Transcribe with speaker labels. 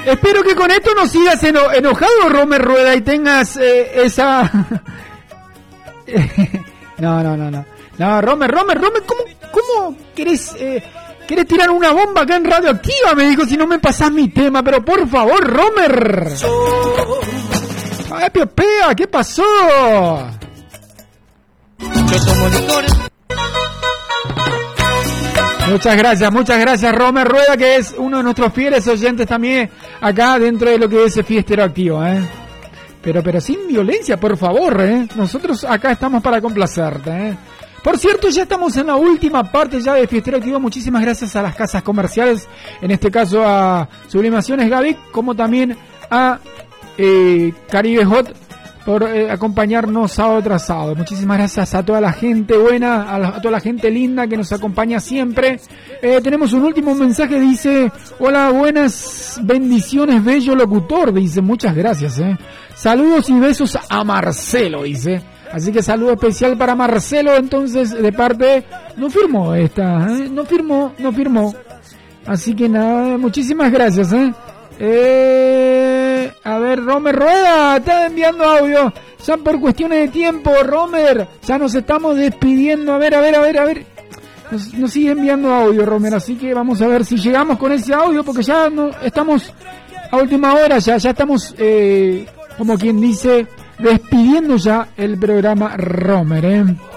Speaker 1: Espero que con esto no sigas enojado, Romer Rueda, y tengas esa... No, Romer, ¿cómo querés tirar una bomba acá en Radioactiva? Me dijo, si no me pasás mi tema, pero por favor, Romer. Ay, Pea, ¿qué pasó?
Speaker 2: Yo tomo licor.
Speaker 1: Muchas gracias, Romer Rueda, que es uno de nuestros fieles oyentes también acá dentro de lo que es Fiestero Activo, Pero sin violencia, por favor, Nosotros acá estamos para complacerte, Por cierto, ya estamos en la última parte ya de Fiestero Activo. Muchísimas gracias a las casas comerciales, en este caso a Sublimaciones Gavic, como también a Caribe Hot, por acompañarnos sábado tras sábado. Muchísimas gracias a toda la gente buena, a toda la gente linda que nos acompaña siempre. Tenemos un último mensaje, dice: hola, buenas bendiciones, bello locutor, dice. Muchas gracias, saludos y besos a Marcelo, dice. Así que saludo especial para Marcelo, entonces, de parte... No firmó esta, no firmó. Así que nada, muchísimas gracias, A ver, Romer Rueda, está enviando audio. Ya por cuestiones de tiempo, Romer, ya nos estamos despidiendo. A ver. Nos sigue enviando audio, Romer, así que vamos a ver si llegamos con ese audio, porque ya no estamos a última hora, ya estamos, como quien dice, despidiendo ya el programa, Romer,